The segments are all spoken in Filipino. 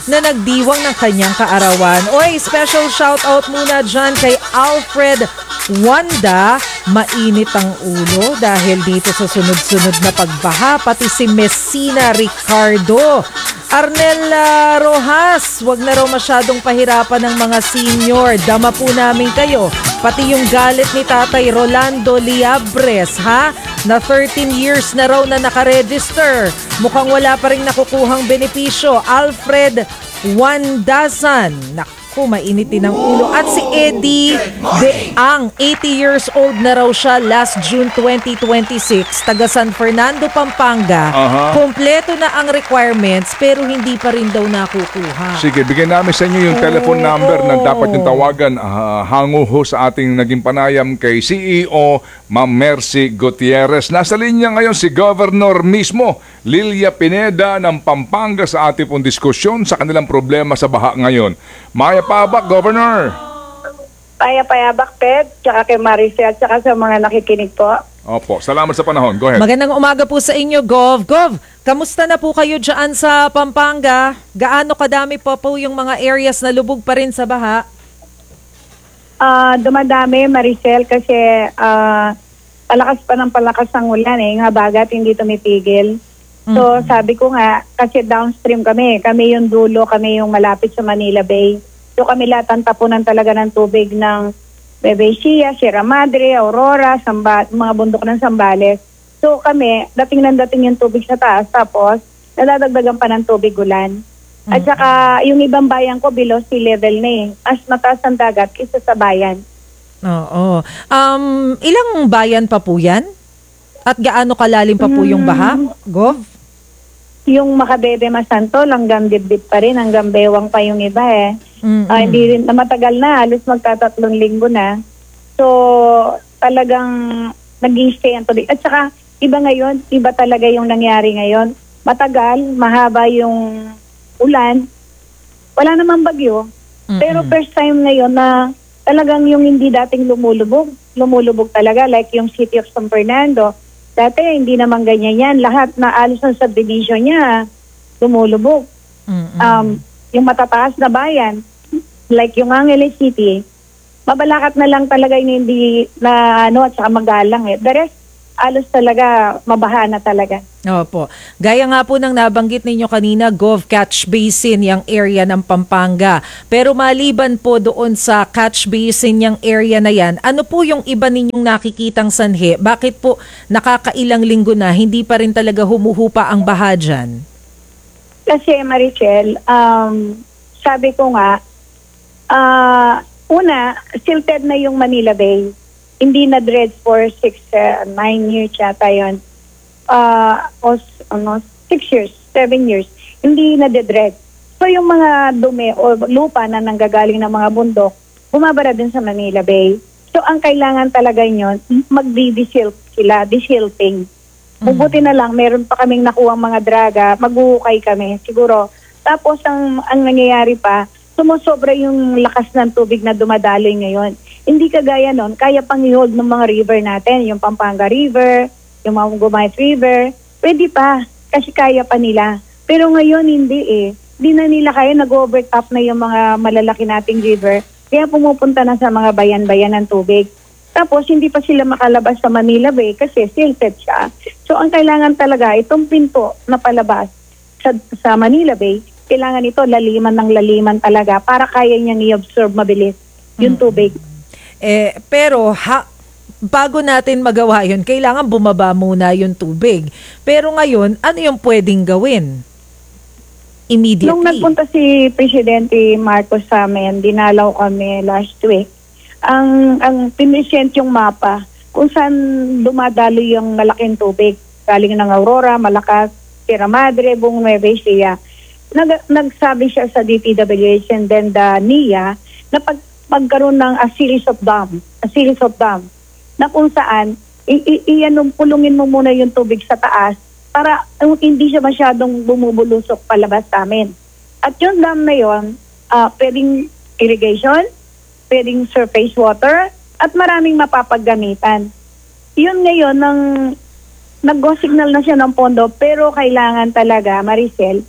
na nagdiwang ng kanyang kaarawan. Oy, special shoutout muna dyan kay Alfred Wanda. Mainit ang ulo dahil dito sa sunod-sunod na pagbaha, pati si Messina Ricardo. Arnel Rojas, wag na raw masyadong pahirapan ng mga senior. Dama po namin kayo. Pati yung galit ni Tatay Rolando Liabres, ha? Na 13 years na raw na nakaregister. Mukhang wala pa rin nakukuhang benepisyo. Alfred Wandazan. Naku, mainitin ang ulo. At si Eddie Deang, 80 years old na raw siya last June 2026. Taga San Fernando, Pampanga. Kompleto na ang requirements pero hindi pa rin daw nakukuha. Sige, bigyan namin sa inyo yung telephone number na dapat yung tawagan. Hango ho sa ating naging panayam kay CEO Ma'am Mercy Gutierrez. Nasa linya ngayon si Governor mismo, Lilia Pineda ng Pampanga, sa ating pong diskusyon sa kanilang problema sa baha ngayon. Maya pabak, Governor. Maya payabak, Ped, tsaka kay Maricel, tsaka sa mga nakikinig po. Opo, salamat sa panahon. Go ahead. Magandang umaga po sa inyo, Gov. Gov, kamusta na po kayo dyan sa Pampanga? Gaano kadami po yung mga areas na lubog pa rin sa baha? Dumadami, Maricel, kasi palakas ang ulan nga bagat hindi tumipigil. So sabi ko nga, kasi downstream kami yung dulo, kami yung malapit sa Manila Bay. So kami lahat ang tapunan talaga ng tubig ng Nueva Ecija, Sierra Madre, Aurora, mga bundok ng Zambales. So kami, dating yung tubig sa taas, tapos nadadagdagan pa ng tubig ulan. At saka yung ibang bayan ko below sea level na mas mataas ang dagat kaysa sa bayan. Oo. Ilang bayan pa po yan? At gaano kalalim pa po yung baha, Gov? Yung Macabebe, Masanto, hanggang Dibdib pa rin, hanggang Bewang pa yung iba hindi rin, matagal na, halos magta-3 linggo na. So, talagang nag-i-stay ang tubig. At saka, iba ngayon, iba talaga yung nangyari ngayon. Matagal, mahaba yung ulan, wala namang bagyo. Pero first time ngayon na talagang yung hindi dating lumulubog talaga, like yung City of San Fernando. Dati hindi naman ganyan yan. Lahat na alos ng subdivision niya, lumulubog. Yung matataas na bayan, like yung Angeles City, mabalakat na lang talaga yung hindi na at saka magalang The rest, alos talaga, mabaha na talaga. Opo. Gaya nga po ng nabanggit ninyo kanina, Gov, catch basin yung area ng Pampanga. Pero maliban po doon sa catch basin yung area na yan, ano po yung iba ninyong nakikitang sanhi? Bakit po nakakailang linggo na hindi pa rin talaga humuhupa ang baha dyan? Kasi Marichel, sabi ko nga, una, silted na yung Manila Bay. Hindi na dredge for 9 years yata yun. 6 years, 7 years. Hindi na dredge. So yung mga dumi o lupa na nanggagaling ng mga bundok, bumabara din sa Manila Bay. So ang kailangan talaga nyo, mag-de-silt sila, desilting. Mabuti na lang, meron pa kaming nakuha mga draga, maghuhukay kami, siguro. Tapos ang nangyayari pa, sumusobra yung lakas ng tubig na dumadaloy ngayon. Hindi kagaya nun, kaya pang i-hold ng mga river natin, yung Pampanga River, yung Gumay River, pwede pa, kasi kaya pa nila. Pero ngayon hindi Hindi na nila kaya, nag-overtop na yung mga malalaki nating river, kaya pumupunta na sa mga bayan-bayan ng tubig. Tapos hindi pa sila makalabas sa Manila Bay kasi silted siya. So ang kailangan talaga, itong pinto na palabas sa Manila Bay, kailangan ito laliman talaga para kaya niyang i-absorb mabilis yung tubig. Pero bago natin magawa yun, kailangan bumaba muna yung tubig. Pero ngayon, ano yung pwedeng gawin? Immediately. Nung nagpunta si Presidente Marcos sa amin, dinalaw kami last week, ang pinisent yung mapa kung saan dumadalo yung malaking tubig. Galing ng Aurora, Malakas, Sierra Madre, buong Nueva Ecija. Nagsabi siya sa DPWH and then the NIA na magkaroon ng a series of dam na kung saan pulungin mo muna yung tubig sa taas para hindi siya masyadong bumubulusok palabas sa amin. At yung dam na yun, pwedeng irrigation, pwedeng surface water, at maraming mapapaggamitan. Yun ngayon, nag-go signal na siya ng pondo, pero kailangan talaga, Maricel,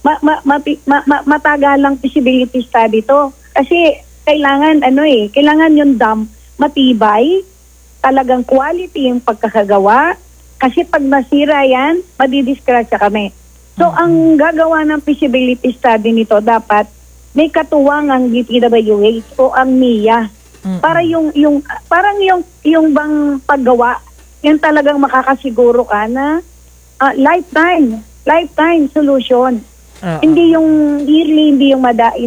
matagalang feasibility study to. Kasi kailangan kailangan yung dam matibay, talagang quality yung pagkakagawa. Kasi pag masira yan, madidiskrasya kami. So ang gagawa ng feasibility study nito dapat may katuwang ang DPWH o ang MIA. Para parang yung bang paggawa, yung talagang makakasiguro ka na lifetime solution. Hindi yung yearly, hindi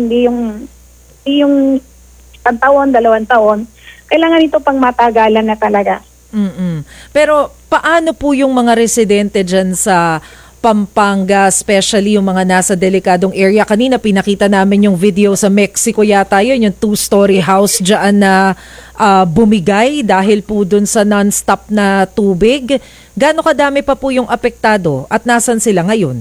yung isang taon, 2 taon. Kailangan ito pang matagalan na talaga. Pero paano po yung mga residente dyan sa Pampanga, especially yung mga nasa delikadong area? Kanina pinakita namin yung video sa Mexico yata yun, yung 2-story house dyan na bumigay dahil po dun sa non-stop na tubig. Gaano kadami pa po yung apektado at nasan sila ngayon?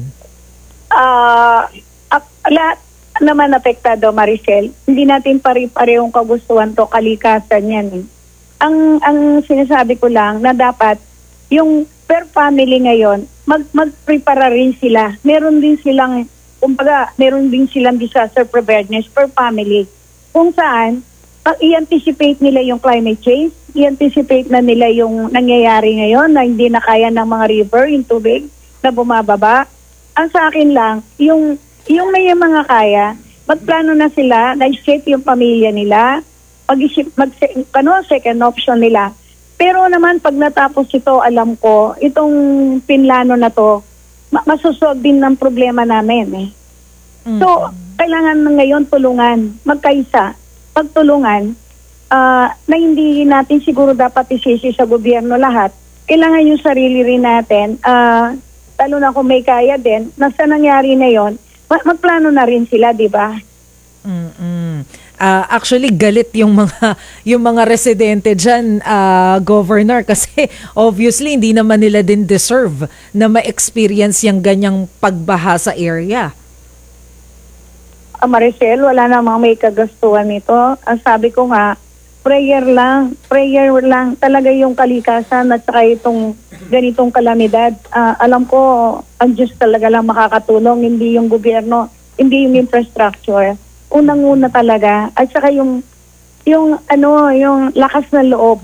Lahat naman apektado, Maricel. Hindi natin pare-parehong kagustuhan to, kalikasan yan. Ang sinasabi ko lang na dapat yung per family ngayon, mag-prepara rin sila. Meron din silang disaster preparedness per family. Kung saan, i-anticipate nila yung climate change, i-anticipate na nila yung nangyayari ngayon na hindi na kaya ng mga river, yung tubig na bumababa. Ang sa akin lang, yung may mga kaya, magplano na sila, na-shape yung pamilya nila, second option nila. Pero naman pag natapos ito, alam ko, itong pinlano na to, masusolve din ng problema namin. So, kailangan ngayon tulungan, magkaisa, pagtulungan, na hindi natin siguro dapat isisi sa gobyerno lahat. Kailangan yung sarili rin natin, lalo na kung may kaya din, na sa nangyari na yon, magplano na rin sila, di ba? Actually galit yung mga residente diyan, Governor, kasi obviously hindi naman nila din deserve na ma-experience yung ganyang pagbaha sa area. Maricel, wala namang may kagastuhan nito. Ang sabi ko nga, prayer lang talaga yung kalikasan at saka itong ganitong kalamidad. Alam ko ang Diyos talaga lang makakatulong, hindi yung gobyerno, hindi yung infrastructure. Unang-una talaga, at saka yung lakas ng loob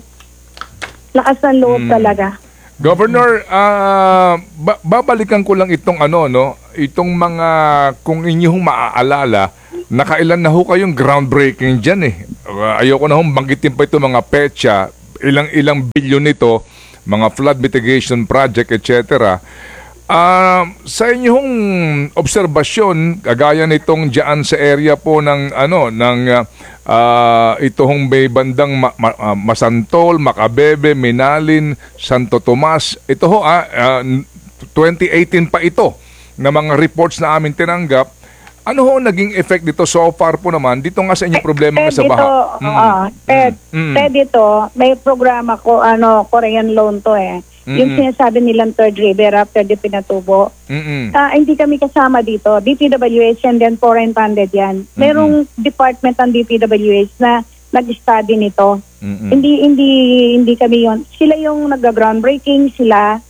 talaga. Governor, babalikan ko lang itong itong mga, kung inyong maaalala, nakailan na ho kayong groundbreaking dyan ayoko na hong banggitin pa ito mga petsa, ilang bilyon nito, mga flood mitigation project, etc. Sa inyong obserbasyon, kagaya nitong diyan sa area po ng itong may bandang Masantol, Macabebe, Minalin, Santo Tomas. Ito 2018 pa ito na mga reports na amin tinanggap. Ano ho naging effect dito so far po naman dito nga sa inyong problema sa baha? Dito, may programa ko, Korean loan to Yung sinasabi nilang third river after di Pinatubo. Hindi kami kasama dito. DPWH and then foreign funded yan. Merong department ng DPWH na nag-study nito. Hindi kami yon. Sila yung nag-groundbreaking sila.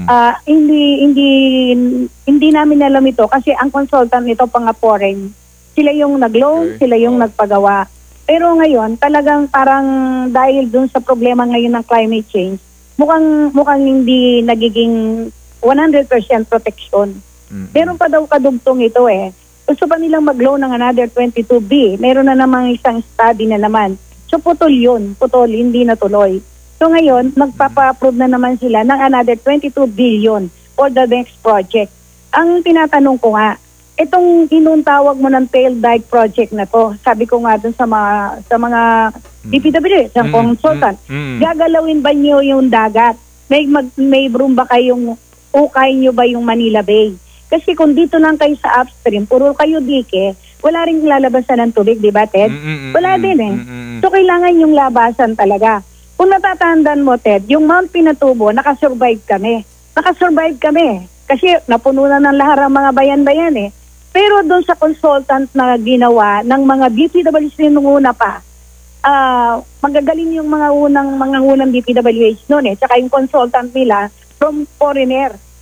Hindi namin alam ito kasi ang consultant nito pang foreign. Sila yung nag-loan, sila yung nagpagawa. Pero ngayon, talagang parang dahil dun sa problema ngayon ng climate change, mukhang hindi nagiging 100% protection. Meron pa daw kadugtong ito Gusto pa nilang mag-loan ng another 22B. Meron na namang isang study na naman. So putol yun. Hindi natuloy. So ngayon, magpapa-approve na naman sila ng another 22 billion for the next project. Ang tinatanong ko nga, itong inuntawag mo ng tail dike project na to, sabi ko nga dun sa mga DPWH, sa consultant, gagalawin ba niyo yung dagat? May room ba kayong, ukay niyo ba yung Manila Bay? Kasi kung dito lang kayo sa upstream, puro kayo dike, wala rin lalabasan ng tubig, di ba, Ted? Wala din So kailangan yung labasan talaga. Kung natatandaan mo, Ted, yung Mount Pinatubo, nakasurvive kami. Kasi napuno na ng lahat ng mga bayan-bayan Pero doon sa consultant na ginawa ng mga DPWH nung una pa, magagaling yung mga unang DPWH noon Tsaka yung consultant nila from foreigner.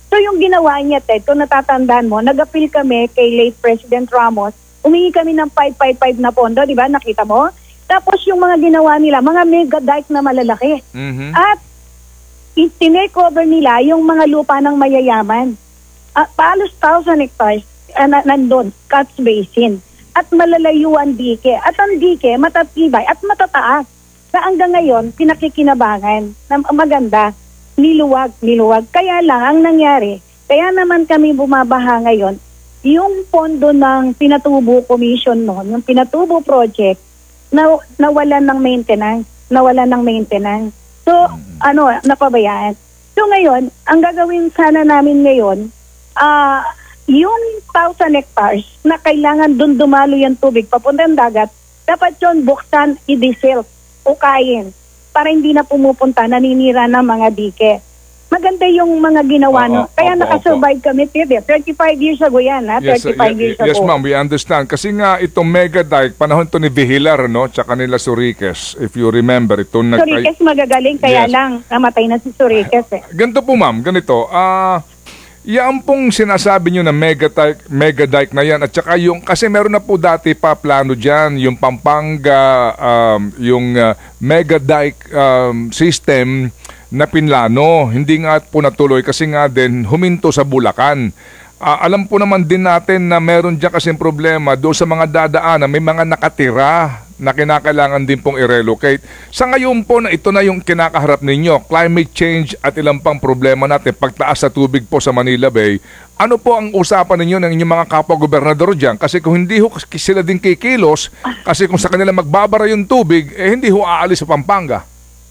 So yung ginawa niya, Ted, kung natatandaan mo, nag-appeal kami kay late President Ramos, umingi kami ng 555 na pondo, di ba? Nakita mo? Tapos yung mga ginawa nila, mga mega dike na malalaki. At tinake-over nila yung mga lupa ng mayayaman. Palos 1,000 hectares nandun, Catch Basin. At malalayuan dike. At ang dike, matatibay at matataas. Na hanggang ngayon, pinakikinabangan na maganda. Niluwag. Kaya lang, ang nangyari, kaya naman kami bumabaha ngayon, yung pondo ng Pinatubo Commission noon, yung Pinatubo Project, nawalan ng maintenance. So, napabayaan. So ngayon, ang gagawin sana namin ngayon, yung 1,000 hectares na kailangan dun dumalo yung tubig papuntang dagat, dapat yun buksan, i-desilt o kain para hindi na pumupunta, naninira ng mga dike. Maganda yung mga ginawa, no? Kaya nakasurvive kami, 35 years ago yan, ha? 35 years ago. Yes, ma'am, we understand. Kasi nga, itong mega dike, panahon to ni Vigilar, no? Tsaka nila Suriques, if you remember. Suriques magagaling, kaya lang, namatay na si Suriques, eh. Ganito po, ma'am, ganito. Yan pong sinasabi nyo na mega dike na yan, at saka yung, kasi meron na po dati pa plano dyan, yung Pampanga, yung mega dike system na pinlano. Hindi nga po natuloy kasi nga din huminto sa Bulacan. Alam po naman din natin na meron dyan kasing problema doon sa mga dadaanan, may mga nakatira na kinakailangan din pong i-relocate. Sa ngayon po na ito na yung kinakaharap ninyo, climate change at ilang pang problema natin, pagtaas sa tubig po sa Manila Bay, ano po ang usapan ninyo ng inyong mga kapwa-gobernador dyan? Kasi kung hindi ho sila din kikilos, kasi kung sa kanila magbabara yung tubig, hindi ho aalis sa Pampanga.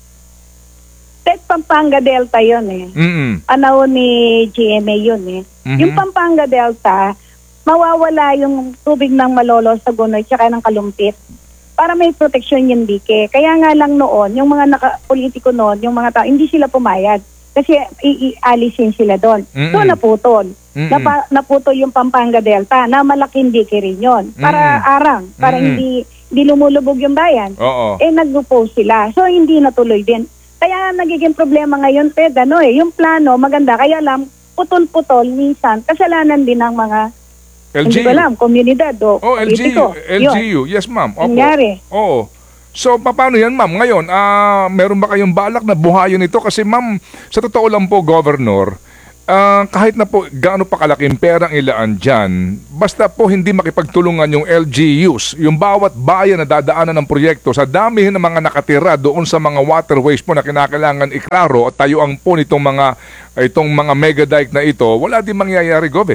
Pampanga Delta yun eh. Ano ni GMA yun eh. Yung Pampanga Delta, mawawala yung tubig ng Malolo sa Gonoy tsaka ng Kalumpit para may proteksyon yung dike. Kaya nga lang noon, yung mga politiko noon, yung mga tao, hindi sila pumayag kasi ialisin sila doon. So naputol. Naputol yung Pampanga Delta na malaking dike rin yun. Para arang, para hindi lumulubog yung bayan. Nag-oppose sila. So hindi natuloy din. Kaya nagiging problema ngayon, Ted, yung plano maganda, kaya lang putol-putol minsan, kasalanan din ng mga LGU. Hindi ko alam, komunidad o politiko. LGU, yes ma'am. Nangyari. Oo. So, paano yan ma'am? Ngayon, meron ba kayong balak na buhayin ito? Kasi ma'am, sa totoo lang po, Governor, kahit na po gaano pa kalaking perang ilaan dyan, basta po hindi makipagtulungan yung LGUs, yung bawat bayan na dadaanan ng proyekto, sa dami ng mga nakatira doon sa mga waterways po na kinakailangan iklaro at tayuan po nitong mga mega dike na ito, wala din mangyayari, Gov.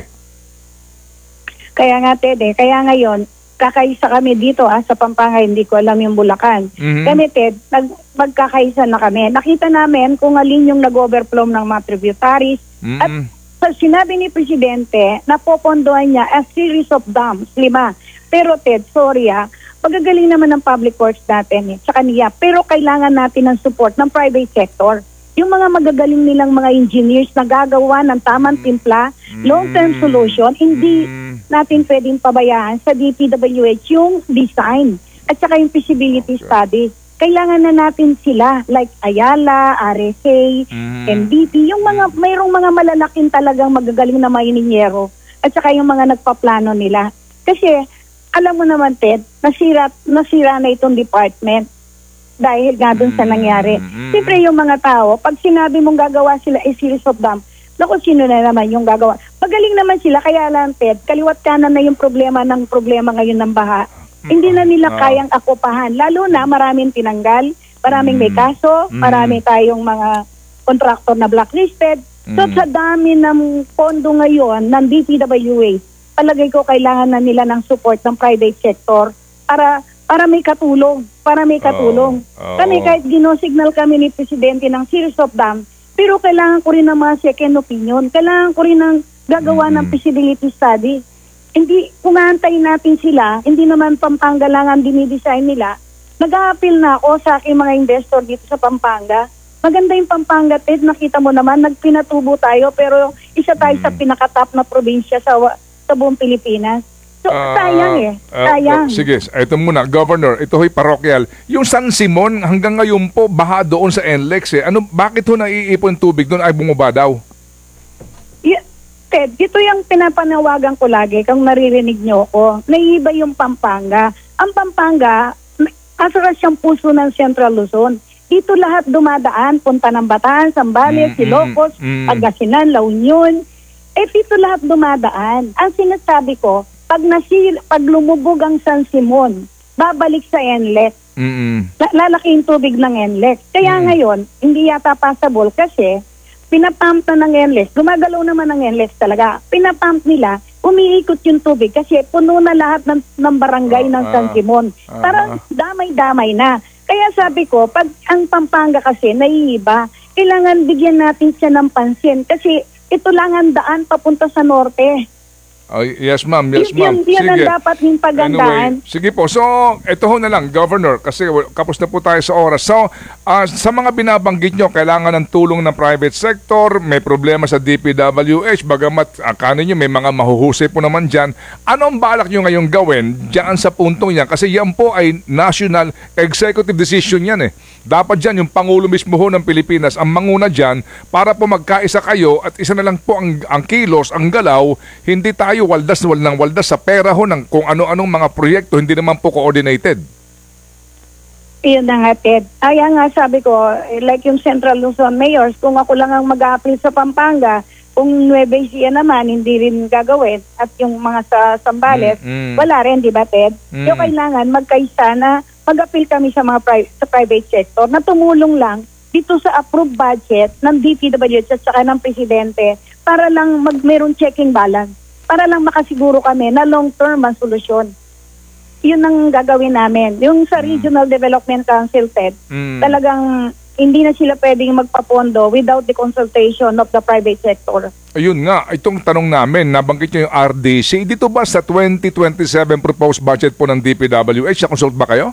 Kaya nga, Ted, kaya ngayon, kakaisa kami dito sa Pampanga, hindi ko alam yung Bulacan. Kami, Ted, magkakaisa na kami. Nakita namin kung alin yung nag-overflow ng mga tributaries. At sinabi ni Presidente na popondohan niya a series of dams, 5. Pero Ted, sorry pagagaling naman ng public works natin sa kaniya. Pero kailangan natin ng support ng private sector. Yung mga magagaling nilang mga engineers na gagawa ng tamang timpla, long-term solution, hindi natin pwedeng pabayaan sa DPWH yung design at saka yung feasibility studies. Kailangan na natin sila like Ayala, RSA, MVP, yung mayroong mga malalaking talagang magagaling na mga ininyero at saka yung mga nagpaplano nila. Kasi alam mo naman, Ted, nasira na itong department dahil nga dun sa nangyari. Siyempre yung mga tao, pag sinabi mong gagawa sila a series of dam, naku, sino na naman yung gagawa? Magaling naman sila, kaya lang, Ted, kaliwat kanan na yung problema ngayon ng baha. Hindi na nila kayang akupahan. Lalo na maraming tinanggal, maraming may kaso, marami tayong mga kontraktor na blacklisted. So sa dami ng pondo ngayon ng DPWA, palagay ko kailangan na nila ng support ng private sector para may katulong. Kami kahit ginosignal kami ni Presidente ng series of dam, pero kailangan ko rin ng mga second opinion. Kailangan ko rin ng gagawa ng feasibility study. Hindi, kung aantayin natin sila, hindi naman Pampanga lang ang dinidesign nila. Nag-a-appeal na ako sa aking mga investor dito sa Pampanga. Maganda yung Pampanga, Ted. Nakita mo naman, nagpinatubo tayo, pero isa tayo sa pinakatap na probinsya sa buong Pilipinas. So, sayang sayang. Sige, ito muna, Governor, ito ho'y parokyal. Yung San Simon, hanggang ngayon po, baha doon sa NLEX. Bakit ho naiipon tubig doon ay bumaba daw? Ted, dito yung pinapanawagan ko lagi, kung naririnig nyo ako, naiiba yung Pampanga. Ang Pampanga, kasaras siyang puso ng Central Luzon. Dito lahat dumadaan, punta ng Bataan, Zambales, Ilocos, Pangasinan, La Union. Dito lahat dumadaan. Ang sinasabi ko, pag lumubog ang San Simon, babalik sa NLEX. Lalaki yung tubig ng NLEX. Kaya ngayon, hindi yata possible kasi pinapump na ng NLEX. Gumagalaw naman ng NLEX talaga. Pinapump nila, umiikot yung tubig kasi puno na lahat ng barangay ng San Simon. Parang damay-damay na. Kaya sabi ko, pag ang Pampanga kasi naiiba, kailangan bigyan natin siya ng pansin kasi ito lang ang daan papunta sa norte. Oh, yes, ma'am. Yes, ma'am. Yan ang dapat yung pagandaan. Anyway, sige po. So, ito ho na lang, Governor, kasi kapos na po tayo sa oras. So, sa mga binabanggit nyo, kailangan ng tulong ng private sector, may problema sa DPWH, bagamat akanin nyo, may mga mahuhusay po naman dyan. Anong balak nyo ngayong gawin dyan sa puntong yan? Kasi yan po ay national executive decision yan eh. Dapat dyan, yung Pangulo mismo ho ng Pilipinas, ang manguna dyan, para po magkaisa kayo at isa na lang po ang kilos, ang galaw, hindi tayo waldas sa pera ho ng kung ano-anong mga proyekto, hindi naman po coordinated. Yun na nga, Ted. Kaya nga sabi ko, like yung Central Luzon Mayors, kung ako lang ang mag-a-appeal sa Pampanga, kung Nueva Ecija naman, hindi rin gagawin, at yung mga sa Zambales, wala rin, di ba, Ted? Yung kailangan magkaisa na mag-appeal kami sa mga sa private sector na tumulong lang dito sa approved budget ng DPWH at saka ng Presidente para lang mayroong checking balance. Para lang makasiguro kami na long-term ang solusyon. Yun ang gagawin namin. Yung sa Regional Development Council, Ted, talagang hindi na sila pwedeng magpapondo without the consultation of the private sector. Ayun nga, itong tanong namin, nabanggit nyo yung RDC. Dito ba sa 2027 proposed budget po ng DPWH, na-consult ba kayo?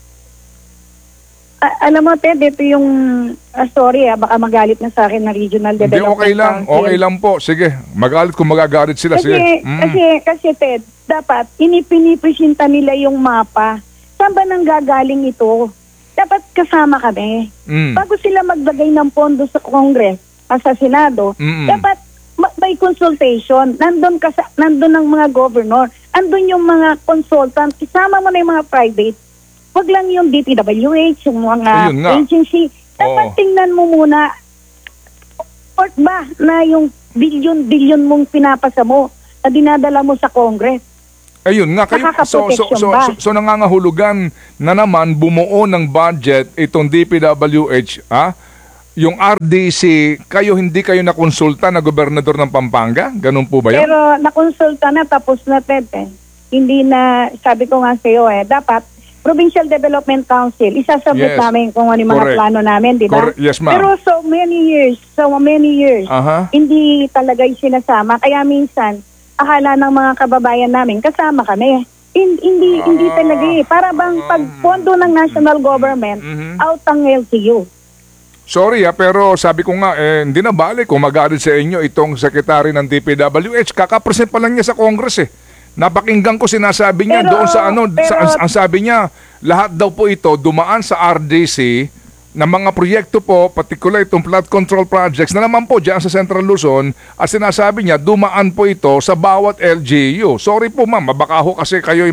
Alam mo, Ted, ito yung sorry, baka magalit na sa akin na Regional Development Council. Okay lang po. Sige, magalit kung magagalit sila. Kasi Ted, dapat pinipresenta nila yung mapa. Saan ba nang gagaling ito? Dapat kasama kami. Bago sila maglagay ng pondo sa Congress, sa Senado, dapat may consultation. Nandun ang mga governor. Andun yung mga consultant. Isama mo na yung mga private. Wag lang yung DPWH, yung mga agency. Dapat tingnan mo muna, support ba na yung billion mong pinapasa mo na dinadala mo sa Congress? Ayun nga, kayo, so nangangahulugan na naman bumuo ng budget itong DPWH, yung RDC, hindi kayo nakonsulta na gobernador ng Pampanga? Ganun po ba yun? Pero nakonsulta na, tapos na, Ted. Hindi na, sabi ko nga sa iyo, dapat Provincial Development Council, isasabot namin kung ano yung mga plano namin, di ba? Yes, ma'am. Pero so many years, hindi talaga yung sinasama. Kaya minsan, akala ng mga kababayan namin, kasama kami. Hindi talaga eh. Para bang pagpondo ng national government, out ang LTU. Sorry pero sabi ko nga, hindi na balik kung magalit sa inyo itong sekretary ng DPWH. Kakapresent pa lang niya sa Congress eh. Napakinggan ko sinasabi niya doon sa ang sabi niya, lahat daw po ito dumaan sa RDC na mga proyekto po, particular itong flood control projects na naman po dyan sa Central Luzon, at sinasabi niya, dumaan po ito sa bawat LGU. Sorry po ma'am, baka ho kasi kayo'y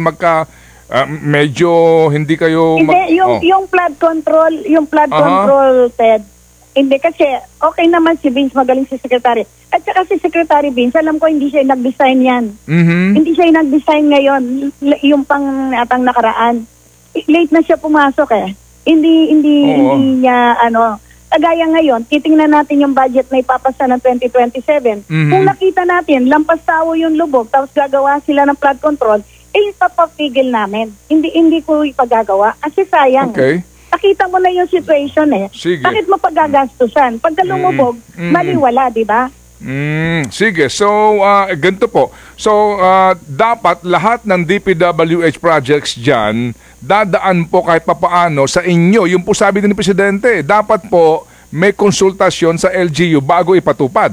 medyo hindi kayo... Yung flood control, Ted, hindi kasi okay naman si Vince, magaling si Secretary. At saka si Secretary Vince, alam ko hindi siya nag-design yan. Hindi siya nag-design ngayon, yung pang nakaraan. Late na siya pumasok eh. Hindi niya kagaya ngayon, titingnan natin yung budget na ipapasa ng 2027. Kung nakita natin, lampas tao yung lubog, tapos gagawa sila ng flood control, ipapapigil namin. Hindi ko ipagagawa kasi sayang. Okay. Nakita mo na yung situation eh. Sige. Bakit mo paggagastusan? Pagka lumubog, maliwala, di ba? Sige, so ganito po. So dapat lahat ng DPWH projects dyan, dadaan po kahit papaano sa inyo. Yung po sabi din ni Presidente, dapat po may konsultasyon sa LGU bago ipatupad.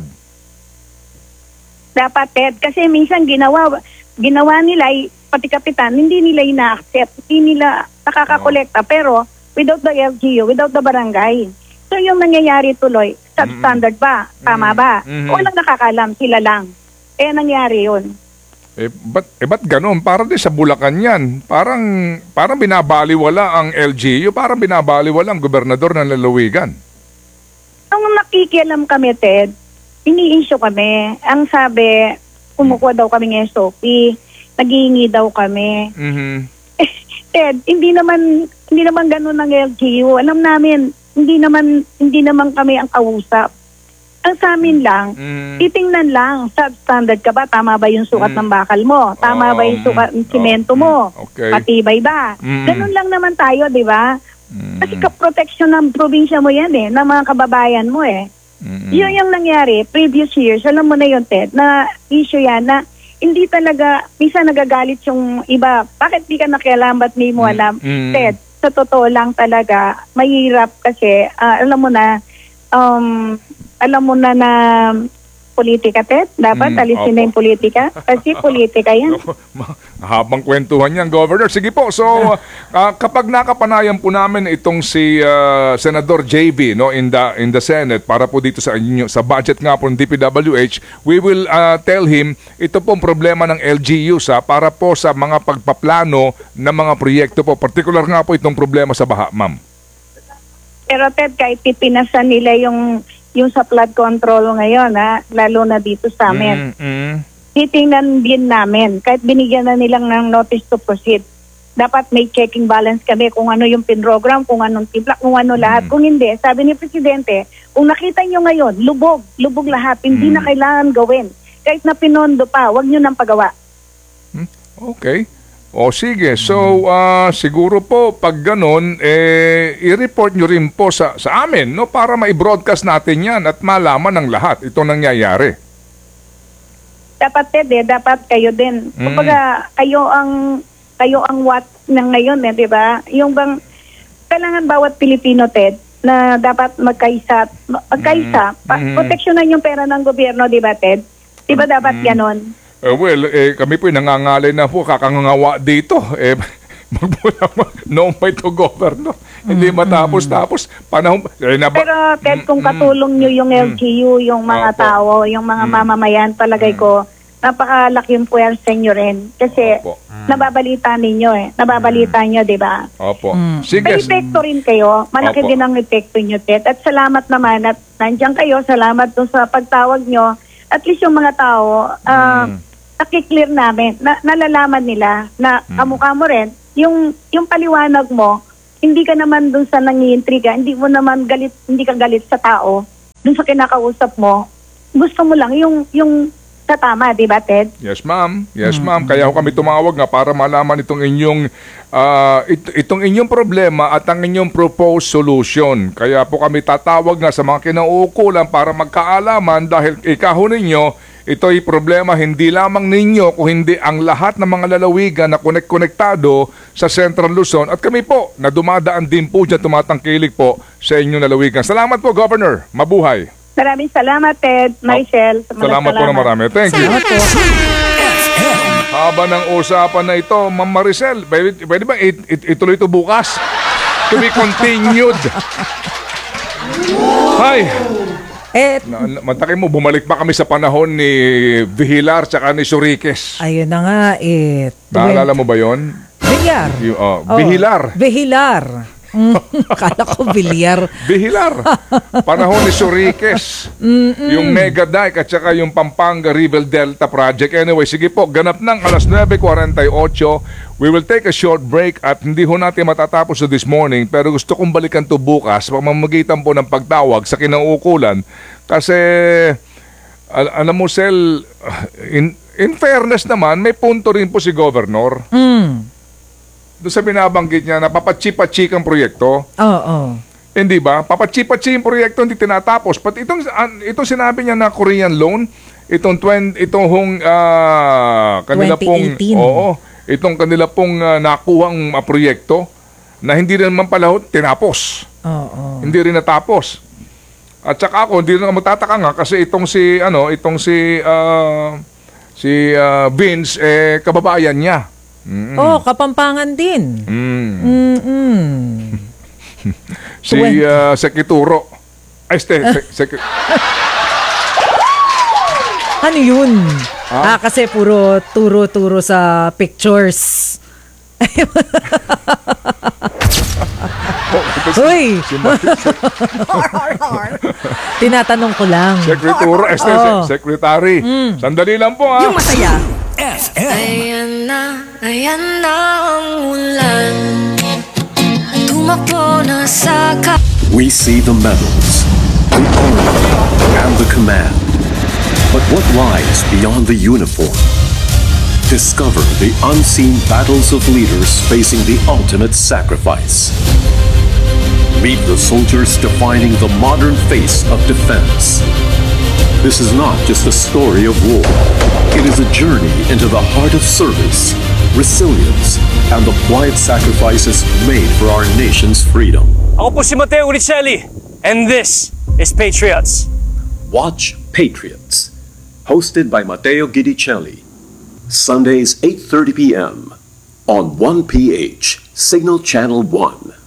Dapat, Ted, kasi minsan ginawa nila, pati kapitan, hindi nila ina-accept, hindi nila nakakakolekta, pero without the LGU, without the barangay. So yung nangyayari tuloy, substandard ba? Tama ba? Walang nakakalam, sila lang. Kaya nangyari yun. Ba't ganun? Parang din sa Bulacan yan. Parang binabaliwala ang LGU, parang binabaliwala ang gobernador ng lalawigan. Nung nakikialam kami, Ted, ini-issue kami. Ang sabi, kumukuha daw kami ng SOP. Naghihingi daw kami. Mhm. Ted, hindi naman ganun ang LGU. Alam namin, hindi naman kami ang kausap. Ang sa amin lang, titingnan lang, substandard ka ba? Tama ba yung sukat ng bakal mo? Tama ba yung sukat ng simento mo? Okay. Matibay ba? Ganun lang naman tayo, di ba? Kasi ka-protection ng probinsya mo yan ng mga kababayan mo Yun yung nangyari, previous years, alam mo na yun, Ted, na issue yan na hindi talaga, minsan nagagalit yung iba. Bakit di ka nakialam, ba't di mo alam? Ted, sa totoo lang talaga, mahirap kasi, alam mo na na politika, Ted. Dapat alisin na yung politika. Kasi politika yan. Habang kwentuhan yan, Governor. Sige po. So, kapag nakapanayan po namin itong si Senador JB in the Senate para po dito sa inyo, sa budget nga po ng DPWH, we will tell him ito pong problema ng LGU para po sa mga pagpaplano ng mga proyekto po. Particular nga po itong problema sa baha, ma'am. Pero Ted, kahit pipinasan nila yung sa flood control ngayon, lalo na dito sa amin. Titingnan din namin, kahit binigyan na nilang ng notice to proceed. Dapat may checking balance kami kung ano yung pinrogram, kung anong timpla, kung ano lahat. Kung hindi, sabi ni Presidente, kung nakita nyo ngayon, lubog lahat, hindi na kailangan gawin. Kahit na pinondo pa, wag nyo nang pagawa. Okay. O sige, so siguro po pag ganun, i-report nyo rin po sa amin para ma-broadcast natin yan at malaman ng lahat itong nangyayari. Dapat Ted, dapat kayo din. Kumbaga, kayo ang what ng ngayon di ba? Yung bang, kailangan bawat Pilipino, Ted, na dapat magkaisa, proteksyonan yung pera ng gobyerno, di ba, Ted? Di ba dapat ganon? Kami po nangangalay na po, kakangawa dito. Noong pa ito, Governor. Hindi matapos-tapos. Panahon, pero, Ted, kung katulong nyo yung LGU, yung mga tao, yung mga mamamayan, palagay ko, napakalaking puwersa nyo rin. Kasi, nababalita ninyo Nababalita nyo, di ba? Opo. Sige. May epekto rin kayo. Malaki din ang epekto nyo, Ted. At salamat naman at nandiyan kayo. Salamat dun sa pagtawag nyo. At least yung mga tao, nakiklear namin, nalalaman nila na kamukha mo rin, yung paliwanag mo, hindi ka naman dun sa nangiintriga, hindi ka galit sa tao, dun sa kinakausap mo, gusto mo lang yung sa tama, di ba, Ted? Yes, ma'am. Yes, ma'am. Kaya kami tumawag nga para malaman itong inyong problema at ang inyong proposed solution. Kaya po kami tatawag nga sa mga kinauukulan para magkaalaman dahil ikaho ninyo, ito'y problema hindi lamang ninyo kung hindi ang lahat ng mga lalawigan na konektado sa Central Luzon at kami po na dumadaan din po dyan, tumatangkilik po sa inyong lalawigan. Salamat po, Governor. Mabuhay. Maraming salamat, Ted. Maricel. Salamat po na marami. Thank you. Salamat po. Haba ng usapan na ito, Ma'am Maricel, pwede ba ituloy ito bukas? To be continued. Hi. Mantakin mo, bumalik pa kami sa panahon ni Vihilar tsaka ni Suriques. Ayun na nga Naalala mo ba yon? Bilyar. Vihilar. Vihilar. Akala ko bilyar. Vihilar. Panahon ni Suriques. Yung Mega Dike at saka yung Pampanga River Delta Project. Anyway, sige po, ganap ng alas 9:48. We will take a short break at hindi ho natin matatapos this morning pero gusto kong balikan to bukas pamamagitan po ng pagtawag sa kinauukulan kasi alam mo, Sel, in fairness naman, may punto rin po si Governor. Doon sa binabanggit niya na papatsi-patsi ang proyekto. Oo. Hindi ba? Papatsi-patsi yung proyekto, hindi tinatapos. Pati itong sinabi niya na Korean loan, itong kanila pong 2018. itong kanila pong nakuhang proyekto na hindi rin naman pala tinapos. Oo. Hindi rin natapos. At saka ako, hindi rin ako magtataka nga kasi itong si Vince kababayan niya. Kapampangan din. Si Sekituro. Ay, Ano yun? Kasi puro turo-turo sa pictures. Uy! Tinatanong ko lang. Secretary. Sandali lang po Yung masaya. Ayan na ang ulan. Tumakbo na sa We see the medals, the honor, and the command. But what lies beyond the uniform? Discover the unseen battles of leaders facing the ultimate sacrifice. Meet the soldiers defining the modern face of defense. This is not just a story of war. It is a journey into the heart of service, resilience, and the quiet sacrifices made for our nation's freedom. Ako po si Mateo Uricelli, and this is Patriots. Watch Patriots, hosted by Matteo Guidicelli. Sundays 8:30 p.m. on 1PH, Signal Channel 1.